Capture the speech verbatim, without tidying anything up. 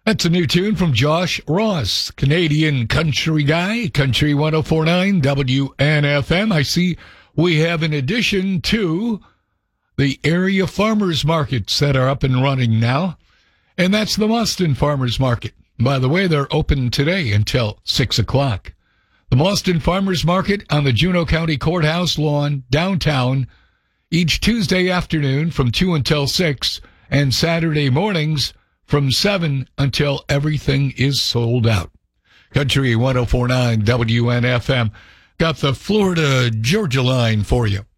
That's a new tune from Josh Ross, Canadian country guy, Country one oh four point nine W N F M. I see we have an addition to the area farmers markets that are up and running now, and that's the Mauston Farmers Market. By the way, they're open today until six o'clock. The Mauston Farmers Market on the Juneau County Courthouse lawn, downtown, each Tuesday afternoon from two until six, and Saturday mornings from seven until everything is sold out. Country one oh four point nine W N F M got the Florida Georgia line for you.